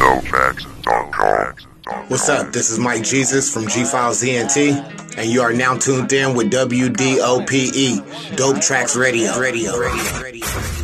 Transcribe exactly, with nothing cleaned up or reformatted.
dope tracks dot com. What's up? This is Mike Jesus from G Files E N T, and you are now tuned in with W D O P E, Dope Tracks Radio. Radio, Radio, Radio.